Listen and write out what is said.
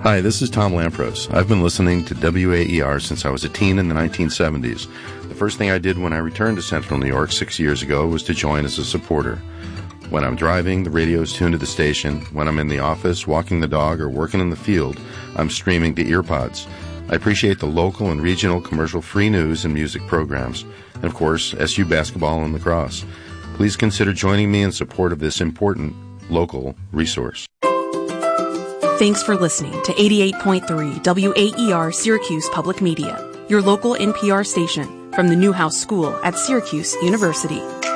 Hi, this is Tom Lampros. I've been listening to WAER since I was a teen in the 1970s. The first thing I did when I returned to Central New York 6 years ago was to join as a supporter. When I'm driving, the radio is tuned to the station. When I'm in the office, walking the dog, or working in the field, I'm streaming to EarPods. I appreciate the local and regional commercial-free news and music programs. And, of course, SU basketball and lacrosse. Please consider joining me in support of this important local resource. Thanks for listening to 88.3 WAER Syracuse Public Media, your local NPR station from the Newhouse School at Syracuse University.